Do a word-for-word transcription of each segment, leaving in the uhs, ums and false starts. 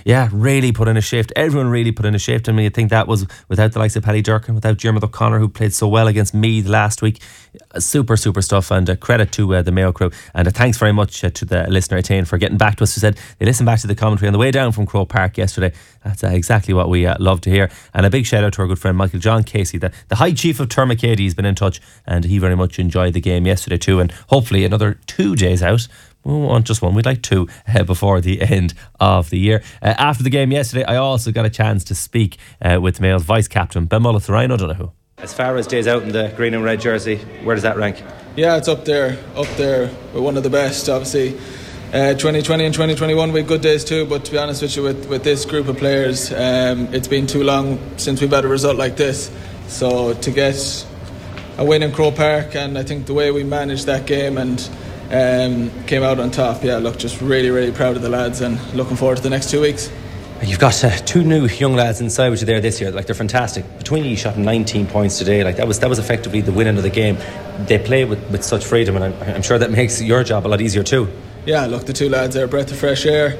Yeah, really put in a shift. Everyone really put in a shift. I mean, I think that was without the likes of Paddy Durkin, without Diarmuid O'Connor, who played so well against Meath last week. Super, super stuff, and uh, credit to uh, the Mayo crew. And uh, thanks very much uh, to the listener Etienne for getting back to us, who said they listened back to the commentary on the way down from Croke Park yesterday. That's uh, exactly what we uh, love to hear. And a big shout out to our good friend Michael John Casey, the, the High Chief of Termacady. He's been in touch, and he very much enjoyed the game yesterday too. And hopefully another two days out. We won't want just one, we'd like two uh, before the end of the year. Uh, after the game yesterday, I also got a chance to speak uh, with Mayo's vice captain, Ben Mullins, Ryan O'Donoghue. As far as days out in the green and red jersey, where does that rank? Yeah, it's up there, up there with one of the best, obviously. Uh, twenty twenty and twenty twenty-one we had good days too, but to be honest with you, with, with this group of players, um, it's been too long since we've had a result like this. So to get a win in Croke Park, and I think the way we managed that game and um, came out on top, yeah, look, just really, really proud of the lads and looking forward to the next two weeks. You've got uh, two new young lads inside with you there this year. Like, they're fantastic. Between you, you shot nineteen points today. Like, that was that was effectively the winning of the game. They play with, with such freedom, and I'm, I'm sure that makes your job a lot easier too. Yeah, look, the two lads are a breath of fresh air.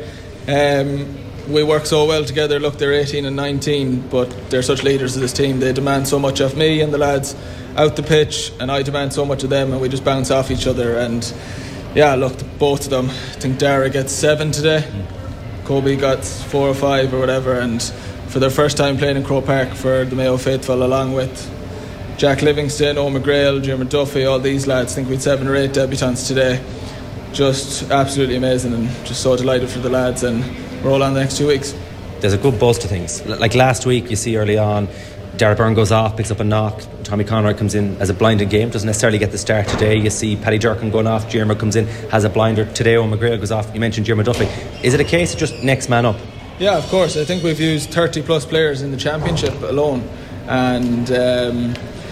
Um, we work so well together. Look, they're eighteen and nineteen, but they're such leaders of this team. They demand so much of me and the lads out the pitch, and I demand so much of them, and we just bounce off each other. And yeah, look, both of them. I think Dara gets seven today. Mm. Kobe got four or five or whatever, and for their first time playing in Croke Park for the Mayo faithful, along with Jack Livingston, Owen McGrail, Diarmuid Duffy, all these lads. I think we had seven or eight debutants today. Just absolutely amazing, and just so delighted for the lads, and we're all on the next two weeks. There's a good buzz to things. Like last week, you see early on, Dara Byrne goes off, picks up a knock. Tommy Conroy comes in as a blinding game, doesn't necessarily get the start today. You see Paddy Durkin going off, Diarmuid comes in, has a blinder. Today Owen McGrail goes off. You mentioned Diarmuid Duffy. Is it a case of just next man up? Yeah, of course. I think we've used thirty plus players in the championship alone, and um,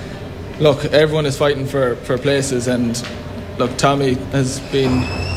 look, everyone is fighting for, for places, and look, Tommy has been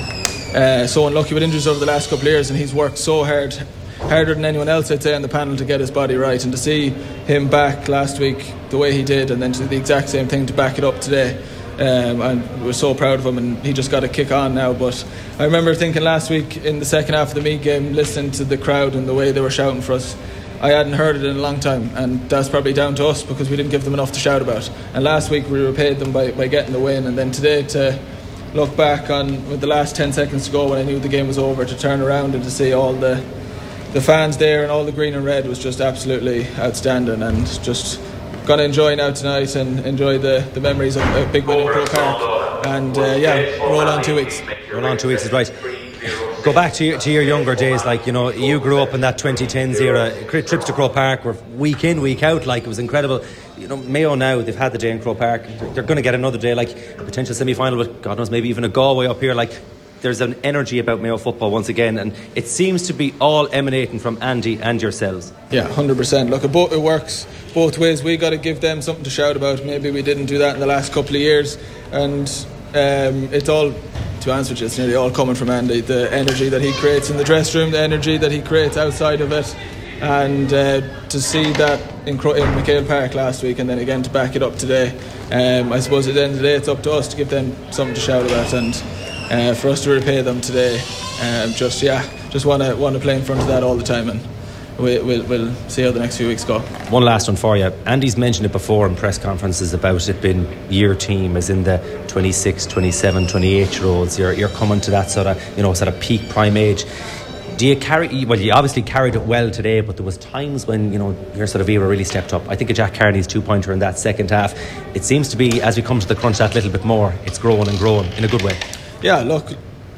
uh, so unlucky with injuries over the last couple of years, and he's worked so hard, harder than anyone else, I'd say, on the panel to get his body right, and to see him back last week the way he did, and then to do the exact same thing to back it up today, um, and we're so proud of him, and he just got to kick on now. But I remember thinking last week in the second half of the Meath game, listening to the crowd and the way they were shouting for us, I hadn't heard it in a long time, and that's probably down to us because we didn't give them enough to shout about. And last week we repaid them by, by getting the win, and then today to look back on with the last ten seconds to go when I knew the game was over, to turn around and to see all the the fans there and all the green and red was just absolutely outstanding, and just going to enjoy now tonight and enjoy the, the memories of a big win in Croke Park, and uh, yeah, roll on two weeks. Roll on two weeks is right. Go back to your, to your younger days, like, you know, you grew up in that twenty tens era. Trips to Croke Park were week in, week out, like, it was incredible. You know, Mayo now, they've had the day in Croke Park, they're, they're going to get another day, like a potential semi-final with, God knows, maybe even a Galway up here. Like, there's an energy about Mayo football once again, and it seems to be all emanating from Andy and yourselves. Yeah, one hundred percent. Look, it, bo- it works both ways. We got to give them something to shout about. Maybe we didn't do that in the last couple of years, and um, it's all, to answer to you, it's nearly all coming from Andy. The energy that he creates in the dressing room, the energy that he creates outside of it, and uh, to see that in, Cro- in McHale Park last week, and then again to back it up today, um, I suppose at the end of the day it's up to us to give them something to shout about, and uh, for us to repay them today. Um, just yeah, just want to want to play in front of that all the time, and we, we'll, we'll see how the next few weeks go. One last one for you. Andy's mentioned it before in press conferences about it being your team, as in the twenty-six, twenty-seven, twenty-eight year olds. You're you're coming to that sort of, you know, sort of peak prime age. Do you carry, well, you obviously carried it well today, but there was times when, you know, your sort of era really stepped up. I think of Jack Carney's two-pointer in that second half. It seems to be, as we come to the crunch that little bit more, it's growing and growing in a good way. Yeah, look,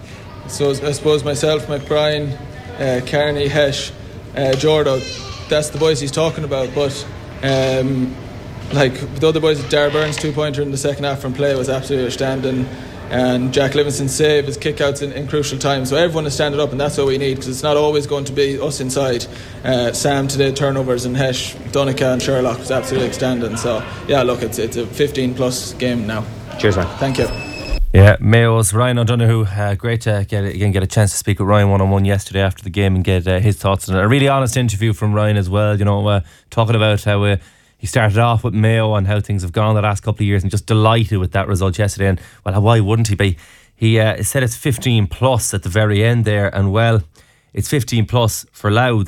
so I suppose myself, McBrien, uh, Carney, Hesh, uh, Jordo, that's the boys he's talking about, but um, like the other boys, Dara Byrne's two-pointer in the second half from play was absolutely outstanding, and Jack Livingston's save, his kick-outs in, in crucial times. So everyone is standing up, and that's what we need, because it's not always going to be us inside. Uh, Sam today, turnovers, and Hesh, Donica and Sherlock was absolutely outstanding. So yeah, look, it's it's a fifteen plus game now. Cheers, man. Thank you. Yeah, Mayo's Ryan O'Donoghue. Uh, great to get again get a chance to speak with Ryan one on one yesterday after the game and get uh, his thoughts on it. A really honest interview from Ryan as well. You know, uh, talking about how uh, he started off with Mayo and how things have gone the last couple of years, and just delighted with that result yesterday. And well, why wouldn't he be? He uh, said it's fifteen plus at the very end there, and well, it's fifteen plus for Louth.